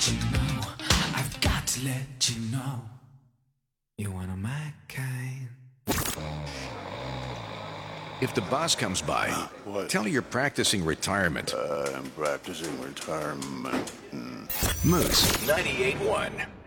let you know. I've got to let you know. You're one of my kind. If the boss comes by, what? tell her you're practicing retirement. I'm practicing retirement. Moose 98.1.